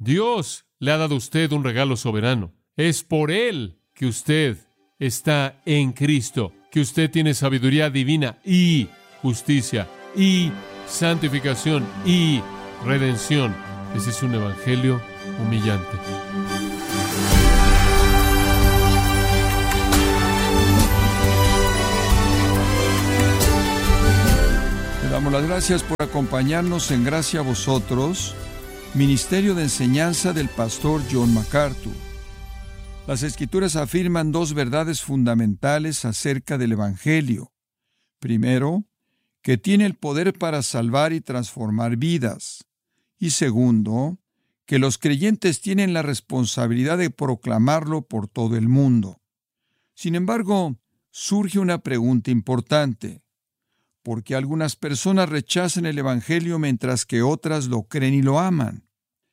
Dios le ha dado a usted un regalo soberano. Es por Él que usted está en Cristo, que usted tiene sabiduría divina y justicia y santificación y redención. Ese es un evangelio humillante. Le damos las gracias por acompañarnos en Gracia a Vosotros, Ministerio de Enseñanza del Pastor John MacArthur. Las Escrituras afirman dos verdades fundamentales acerca del Evangelio. Primero, que tiene el poder para salvar y transformar vidas. Y segundo, que los creyentes tienen la responsabilidad de proclamarlo por todo el mundo. Sin embargo, surge una pregunta importante. ¿Por qué algunas personas rechazan el Evangelio mientras que otras lo creen y lo aman?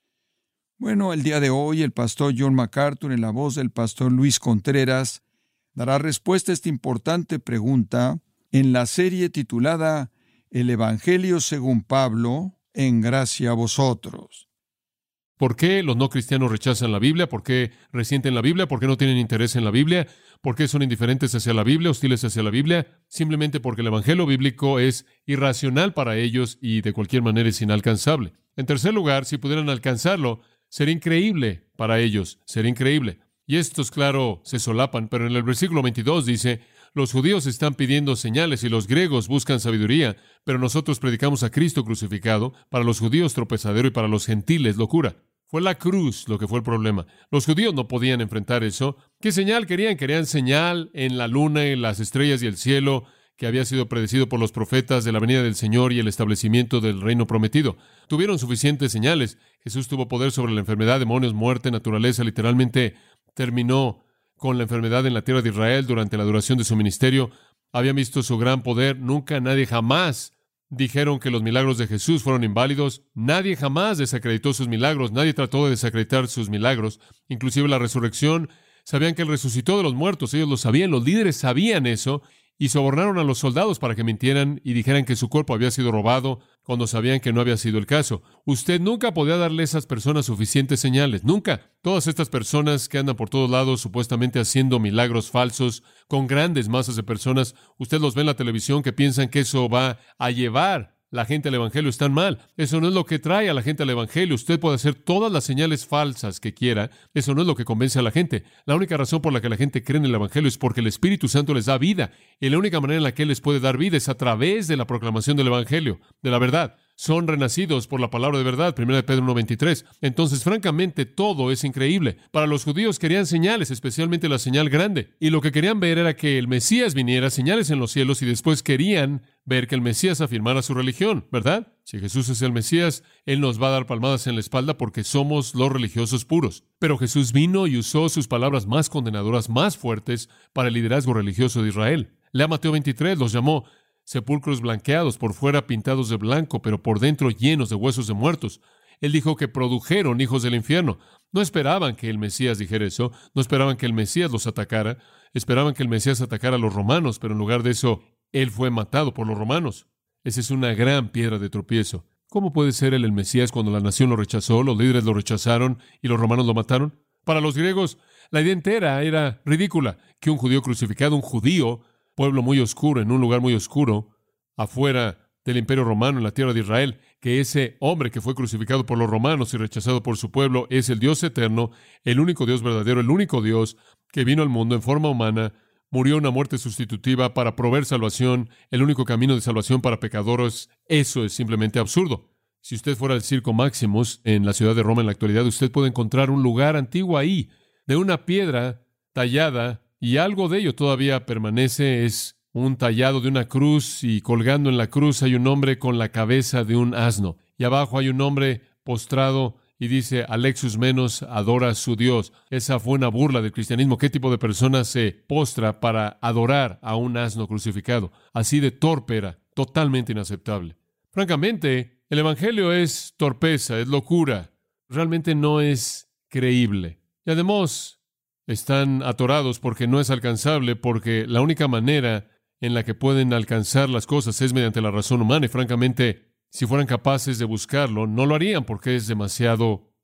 Bueno, el día de hoy el pastor John MacArthur, en la voz del pastor Luis Contreras, dará respuesta a esta importante pregunta en la serie titulada El Evangelio según Pablo, en Gracia a Vosotros. ¿Por qué los no cristianos rechazan la Biblia? ¿Por qué resienten la Biblia? ¿Por qué no tienen interés en la Biblia? ¿Por qué son indiferentes hacia la Biblia, hostiles hacia la Biblia? Simplemente porque el Evangelio bíblico es irracional para ellos y de cualquier manera es inalcanzable. En tercer lugar, si pudieran alcanzarlo, sería increíble para ellos, sería increíble. Y estos, claro, se solapan, pero en el versículo 22 dice: los judíos están pidiendo señales y los griegos buscan sabiduría, pero nosotros predicamos a Cristo crucificado, para los judíos tropezadero y para los gentiles locura. Fue la cruz lo que fue el problema. Los judíos no podían enfrentar eso. ¿Qué señal querían? Querían señal en la luna, en las estrellas y el cielo, que había sido predecido por los profetas de la venida del Señor y el establecimiento del reino prometido. Tuvieron suficientes señales. Jesús tuvo poder sobre la enfermedad, demonios, muerte, naturaleza. Literalmente terminó con la enfermedad en la tierra de Israel durante la duración de su ministerio. Habían visto su gran poder. Nunca, nadie jamás dijeron que los milagros de Jesús fueron inválidos. Nadie jamás desacreditó sus milagros. Nadie trató de desacreditar sus milagros. Inclusive la resurrección. Sabían que Él resucitó de los muertos. Ellos lo sabían. Los líderes sabían eso. Y sobornaron a los soldados para que mintieran y dijeran que su cuerpo había sido robado cuando sabían que no había sido el caso. Usted nunca podía darle a esas personas suficientes señales. Nunca. Todas estas personas que andan por todos lados supuestamente haciendo milagros falsos con grandes masas de personas, usted los ve en la televisión que piensan que eso va a llevar la gente al Evangelio. Están mal. Eso no es lo que trae a la gente al Evangelio. Usted puede hacer todas las señales falsas que quiera. Eso no es lo que convence a la gente. La única razón por la que la gente cree en el Evangelio es porque el Espíritu Santo les da vida. Y la única manera en la que Él les puede dar vida es a través de la proclamación del Evangelio, de la verdad. Son renacidos por la palabra de verdad, 1 Pedro 1:23. Entonces, francamente, todo es increíble. Para los judíos querían señales, especialmente la señal grande. Y lo que querían ver era que el Mesías viniera, señales en los cielos, y después querían ver que el Mesías afirmara su religión, ¿verdad? Si Jesús es el Mesías, Él nos va a dar palmadas en la espalda porque somos los religiosos puros. Pero Jesús vino y usó sus palabras más condenadoras, más fuertes, para el liderazgo religioso de Israel. Lea Mateo 23, los llamó sepulcros blanqueados, por fuera pintados de blanco, pero por dentro llenos de huesos de muertos. Él dijo que produjeron hijos del infierno. No esperaban que el Mesías dijera eso, no esperaban que el Mesías los atacara, esperaban que el Mesías atacara a los romanos, pero en lugar de eso, Él fue matado por los romanos. Esa es una gran piedra de tropiezo. ¿Cómo puede ser Él el Mesías cuando la nación lo rechazó, los líderes lo rechazaron y los romanos lo mataron? Para los griegos, la idea entera era ridícula, que un judío crucificado, un judío, pueblo muy oscuro, en un lugar muy oscuro, afuera del Imperio Romano, en la tierra de Israel, que ese hombre que fue crucificado por los romanos y rechazado por su pueblo es el Dios eterno, el único Dios verdadero, el único Dios que vino al mundo en forma humana, murió una muerte sustitutiva para proveer salvación, el único camino de salvación para pecadores. Eso es simplemente absurdo. Si usted fuera al Circo Maximus en la ciudad de Roma en la actualidad, usted puede encontrar un lugar antiguo ahí, de una piedra tallada, y algo de ello todavía permanece. Es un tallado de una cruz, y colgando en la cruz hay un hombre con la cabeza de un asno. Y abajo hay un hombre postrado y dice, Alexus Menos adora a su Dios. Esa fue una burla del cristianismo. ¿Qué tipo de persona se postra para adorar a un asno crucificado? Así de torpe era, totalmente inaceptable. Francamente, el Evangelio es torpeza, es locura. Realmente no es creíble. Y además, están atorados porque no es alcanzable, porque la única manera en la que pueden alcanzar las cosas es mediante la razón humana. Y francamente, si fueran capaces de buscarlo, no lo harían porque es demasiado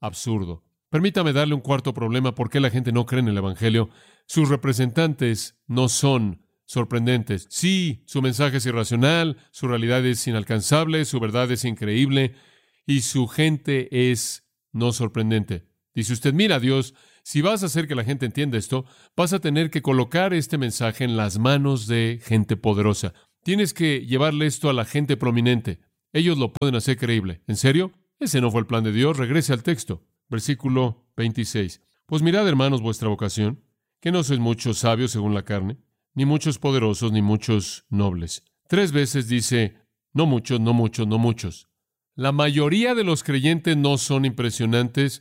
absurdo. Permítame darle un cuarto problema por qué la gente no cree en el Evangelio. Sus representantes no son sorprendentes. Sí, su mensaje es irracional, su realidad es inalcanzable, su verdad es increíble y su gente es no sorprendente. Dice usted, mira, Dios, si vas a hacer que la gente entienda esto, vas a tener que colocar este mensaje en las manos de gente poderosa. Tienes que llevarle esto a la gente prominente. Ellos lo pueden hacer creíble. ¿En serio? Ese no fue el plan de Dios. Regrese al texto. Versículo 26. Pues mirad, hermanos, vuestra vocación, que no sois muchos sabios según la carne, ni muchos poderosos, ni muchos nobles. 3 veces dice, no muchos, no muchos, no muchos. La mayoría de los creyentes no son impresionantes,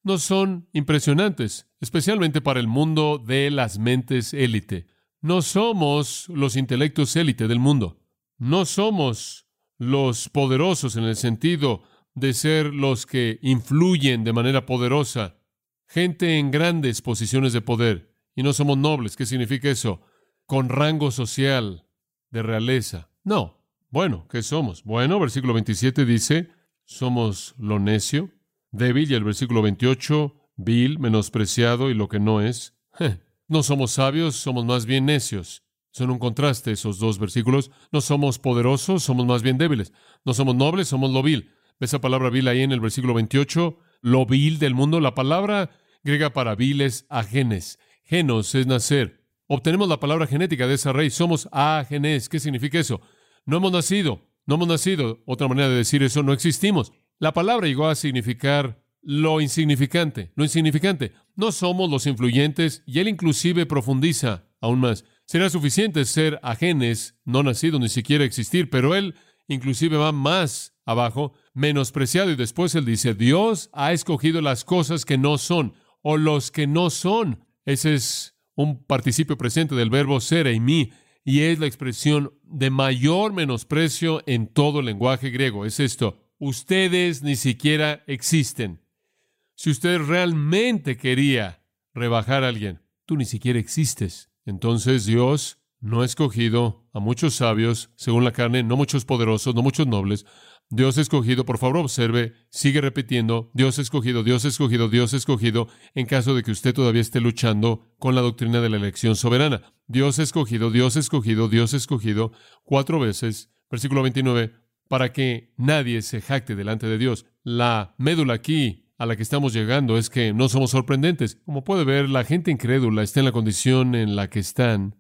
especialmente para el mundo de las mentes élite. No somos los intelectos élite del mundo. No somos los poderosos en el sentido de ser los que influyen de manera poderosa, gente en grandes posiciones de poder. Y no somos nobles. ¿Qué significa eso? Con rango social de realeza. No. Bueno, ¿qué somos? Bueno, versículo 27 dice, somos lo necio, débil, y el versículo 28, vil, menospreciado y lo que no es. No somos sabios, somos más bien necios. Son un contraste esos dos versículos. No somos poderosos, somos más bien débiles. No somos nobles, somos lo vil. ¿Ves esa palabra vil ahí en el versículo 28? Lo vil del mundo. La palabra griega para vil es agenes. Genos es nacer. Obtenemos la palabra genética de esa raíz. Somos agenes. ¿Qué significa eso? No hemos nacido. No hemos nacido. Otra manera de decir eso, no existimos. La palabra llegó a significar lo insignificante. Lo insignificante. No somos los influyentes, y él inclusive profundiza aún más. Será suficiente ser ajenes, no nacido, ni siquiera existir, pero él inclusive va más abajo, menospreciado, y después él dice, Dios ha escogido las cosas que no son, o los que no son. Ese es un participio presente del verbo ser, eimi, y es la expresión de mayor menosprecio en todo el lenguaje griego. Es esto, ustedes ni siquiera existen. Si usted realmente quería rebajar a alguien, tú ni siquiera existes. Entonces Dios no ha escogido a muchos sabios, según la carne, no muchos poderosos, no muchos nobles. Dios ha escogido, por favor observe, sigue repitiendo, Dios ha escogido, Dios ha escogido, Dios ha escogido, en caso de que usted todavía esté luchando con la doctrina de la elección soberana. Dios ha escogido, Dios ha escogido, Dios ha escogido 4 veces, versículo 29, para que nadie se jacte delante de Dios. La médula aquí a la que estamos llegando es que no somos sorprendentes. Como puede ver, la gente incrédula está en la condición en la que están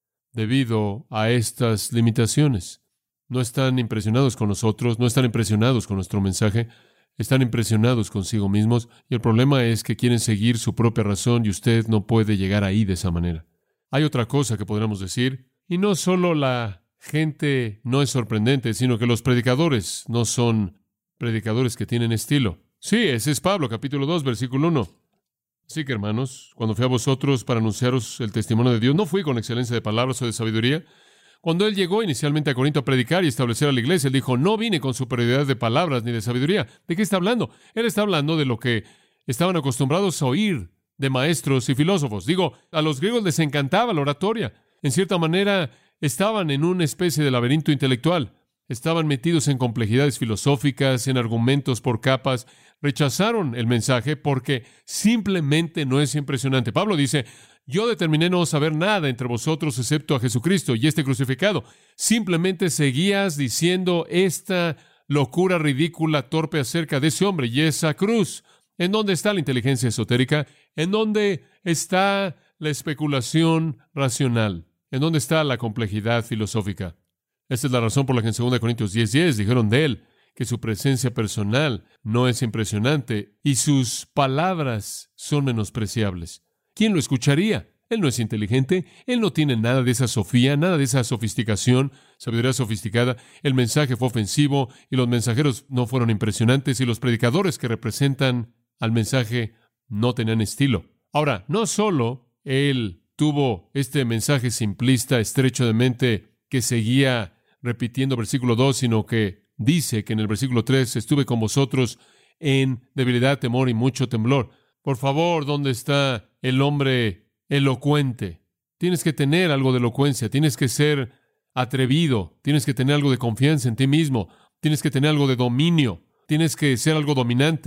debido a estas limitaciones. No están impresionados con nosotros, no están impresionados con nuestro mensaje, están impresionados consigo mismos, y el problema es que quieren seguir su propia razón, y usted no puede llegar ahí de esa manera. Hay otra cosa que podríamos decir, y no solo la gente no es sorprendente, sino que los predicadores no son predicadores que tienen estilo. Sí, ese es Pablo, capítulo 2, versículo 1. Así que, hermanos, cuando fui a vosotros para anunciaros el testimonio de Dios, no fui con excelencia de palabras o de sabiduría. Cuando él llegó inicialmente a Corinto a predicar y establecer a la iglesia, él dijo, no vine con superioridad de palabras ni de sabiduría. ¿De qué está hablando? Él está hablando de lo que estaban acostumbrados a oír de maestros y filósofos. Digo, a los griegos les encantaba la oratoria. En cierta manera, estaban en una especie de laberinto intelectual. Estaban metidos en complejidades filosóficas, en argumentos por capas. Rechazaron el mensaje porque simplemente no es impresionante. Pablo dice, yo determiné no saber nada entre vosotros excepto a Jesucristo y este crucificado. Simplemente seguías diciendo esta locura ridícula, torpe acerca de ese hombre y esa cruz. ¿En dónde está la inteligencia esotérica? ¿En dónde está la especulación racional? ¿En dónde está la complejidad filosófica? Esta es la razón por la que en 2 Corintios 10:10 dijeron de él que su presencia personal no es impresionante y sus palabras son menospreciables. ¿Quién lo escucharía? Él no es inteligente, él no tiene nada de esa sofía, nada de esa sofisticación, sabiduría sofisticada. El mensaje fue ofensivo y los mensajeros no fueron impresionantes y los predicadores que representan al mensaje no tenían estilo. Ahora, no solo él tuvo este mensaje simplista, estrecho de mente, que seguía repitiendo versículo 2, sino que dice que en el versículo 3, estuve con vosotros en debilidad, temor y mucho temblor. Por favor, ¿dónde está el hombre elocuente? Tienes que tener algo de elocuencia, tienes que ser atrevido, tienes que tener algo de confianza en ti mismo, tienes que tener algo de dominio, tienes que ser algo dominante.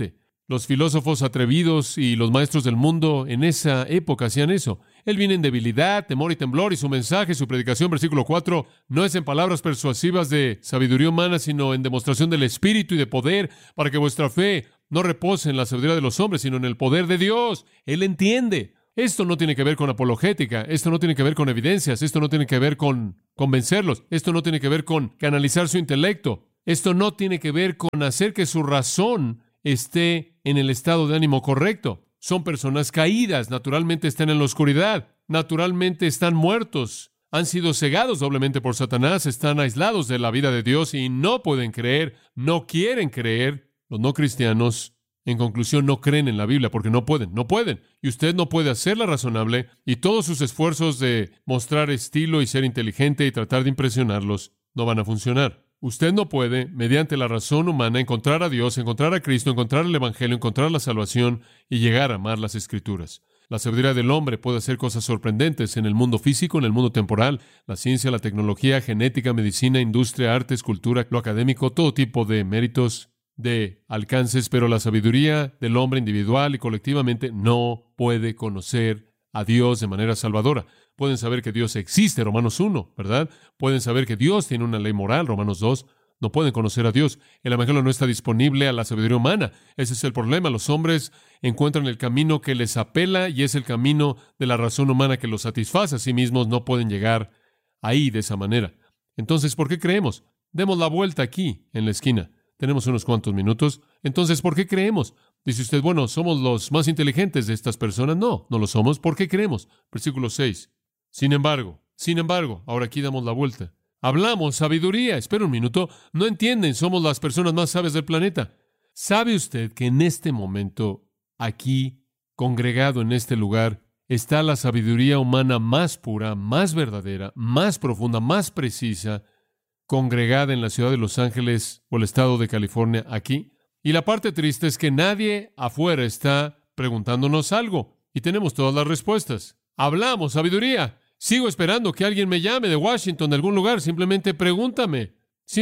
Los filósofos atrevidos y los maestros del mundo en esa época hacían eso. Él viene en debilidad, temor y temblor, y su mensaje, su predicación, versículo 4, no es en palabras persuasivas de sabiduría humana, sino en demostración del Espíritu y de poder, para que vuestra fe no repose en la sabiduría de los hombres, sino en el poder de Dios. Él entiende. Esto no tiene que ver con apologética, esto no tiene que ver con evidencias, esto no tiene que ver con convencerlos, esto no tiene que ver con canalizar su intelecto, esto no tiene que ver con hacer que su razón esté en el estado de ánimo correcto. Son personas caídas, naturalmente están en la oscuridad, naturalmente están muertos, han sido cegados doblemente por Satanás, están aislados de la vida de Dios y no pueden creer, no quieren creer. Los no cristianos, en conclusión, no creen en la Biblia porque no pueden. Y usted no puede hacerla razonable, y todos sus esfuerzos de mostrar estilo y ser inteligente y tratar de impresionarlos no van a funcionar. Usted no puede, mediante la razón humana, encontrar a Dios, encontrar a Cristo, encontrar el Evangelio, encontrar la salvación y llegar a amar las Escrituras. La sabiduría del hombre puede hacer cosas sorprendentes en el mundo físico, en el mundo temporal, la ciencia, la tecnología, genética, medicina, industria, artes, cultura, lo académico, todo tipo de méritos, de alcances, pero la sabiduría del hombre individual y colectivamente no puede conocer a Dios de manera salvadora. Pueden saber que Dios existe, Romanos 1, ¿verdad? Pueden saber que Dios tiene una ley moral, Romanos 2. No pueden conocer a Dios. El Evangelio no está disponible a la sabiduría humana. Ese es el problema. Los hombres encuentran el camino que les apela y es el camino de la razón humana que los satisface. A sí mismos no pueden llegar ahí de esa manera. Entonces, ¿por qué creemos? Demos la vuelta aquí, en la esquina. Tenemos unos cuantos minutos. Entonces, ¿por qué creemos? Dice usted, bueno, ¿somos los más inteligentes de estas personas? No, no lo somos. ¿Por qué creemos? Versículo 6. Sin embargo, ahora aquí damos la vuelta. Hablamos sabiduría. Espera un minuto. No entienden, somos las personas más sabias del planeta. ¿Sabe usted que en este momento, aquí, congregado en este lugar, está la sabiduría humana más pura, más verdadera, más profunda, más precisa, congregada en la ciudad de Los Ángeles o el estado de California aquí? Y la parte triste es que nadie afuera está preguntándonos algo y tenemos todas las respuestas. Hablamos sabiduría. Sigo esperando que alguien me llame de Washington, de algún lugar. Simplemente pregúntame.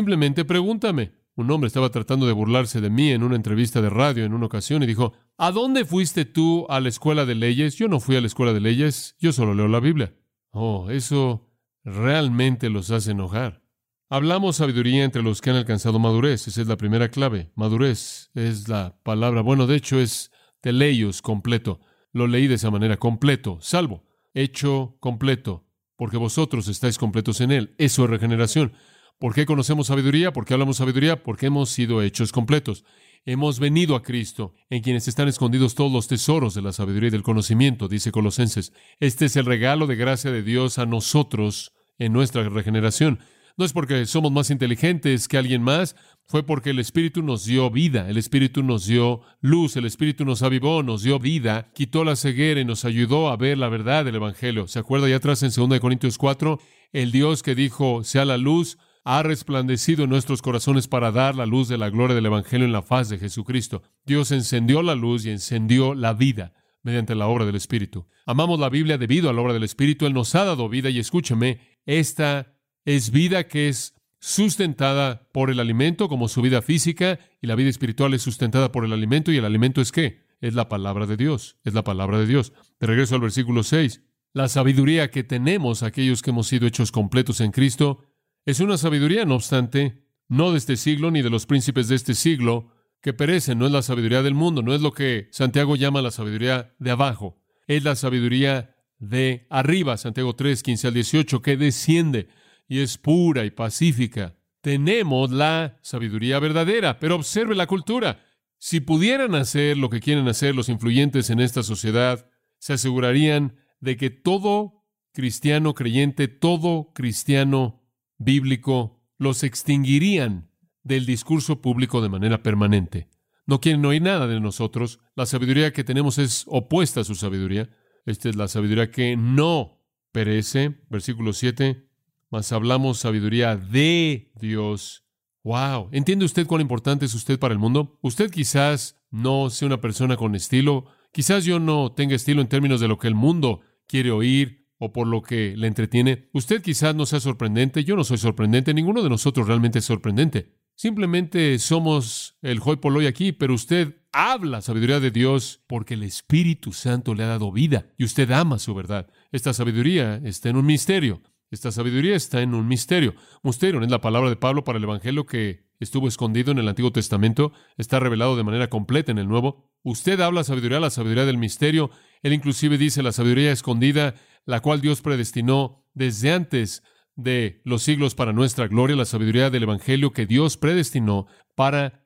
Un hombre estaba tratando de burlarse de mí en una entrevista de radio en una ocasión y dijo, ¿a dónde fuiste tú a la escuela de leyes? Yo no fui a la escuela de leyes, yo solo leo la Biblia. Oh, eso realmente los hace enojar. Hablamos sabiduría entre los que han alcanzado madurez. Esa es la primera clave. Madurez es la palabra. Bueno, de hecho es teleios, completo. Lo leí de esa manera, completo, salvo, hecho completo, porque vosotros estáis completos en Él. Eso es regeneración. ¿Por qué conocemos sabiduría? ¿Por qué hablamos sabiduría? Porque hemos sido hechos completos. Hemos venido a Cristo, en quienes están escondidos todos los tesoros de la sabiduría y del conocimiento, dice Colosenses. Este es el regalo de gracia de Dios a nosotros en nuestra regeneración. No es porque somos más inteligentes que alguien más, fue porque el Espíritu nos dio vida, el Espíritu nos dio luz, el Espíritu nos avivó, nos dio vida, quitó la ceguera y nos ayudó a ver la verdad del Evangelio. ¿Se acuerda ya atrás en 2 Corintios 4? El Dios que dijo, sea la luz, ha resplandecido en nuestros corazones para dar la luz de la gloria del Evangelio en la faz de Jesucristo. Dios encendió la luz y encendió la vida mediante la obra del Espíritu. Amamos la Biblia debido a la obra del Espíritu. Él nos ha dado vida y escúcheme, esta es vida que es sustentada por el alimento, como su vida física, y la vida espiritual es sustentada por el alimento, ¿y el alimento es qué? Es la palabra de Dios, es la palabra de Dios. De regreso al versículo 6, la sabiduría que tenemos, aquellos que hemos sido hechos completos en Cristo, es una sabiduría, no obstante, no de este siglo, ni de los príncipes de este siglo, que perecen. No es la sabiduría del mundo, no es lo que Santiago llama la sabiduría de abajo, es la sabiduría de arriba, Santiago 3, 15 al 18, que desciende y es pura y pacífica. Tenemos la sabiduría verdadera, pero observe la cultura. Si pudieran hacer lo que quieren hacer los influyentes en esta sociedad, se asegurarían de que todo cristiano creyente, todo cristiano bíblico, los extinguirían del discurso público de manera permanente. No quieren oír nada de nosotros. La sabiduría que tenemos es opuesta a su sabiduría. Esta es la sabiduría que no perece. Versículo 7. Mas hablamos sabiduría de Dios. ¡Wow! ¿Entiende usted cuán importante es usted para el mundo? Usted quizás no sea una persona con estilo. Quizás yo no tenga estilo en términos de lo que el mundo quiere oír o por lo que le entretiene. Usted quizás no sea sorprendente. Yo no soy sorprendente. Ninguno de nosotros realmente es sorprendente. Simplemente somos el hoi polloi aquí, pero usted habla sabiduría de Dios porque el Espíritu Santo le ha dado vida y usted ama su verdad. Esta sabiduría está en un misterio. Esta sabiduría está en un misterio. Mysterion es la palabra de Pablo para el Evangelio que estuvo escondido en el Antiguo Testamento, está revelado de manera completa en el Nuevo. Usted habla sabiduría, la sabiduría del misterio. Él inclusive dice la sabiduría escondida, la cual Dios predestinó desde antes de los siglos para nuestra gloria, la sabiduría del Evangelio que Dios predestinó para